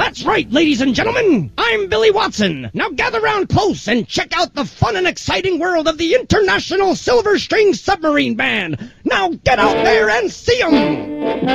That's right, ladies and gentlemen. I'm Billy Watson. Now gather round close and check out the fun and exciting world of the International Silver String Submarine Band. Now get out there and see 'em!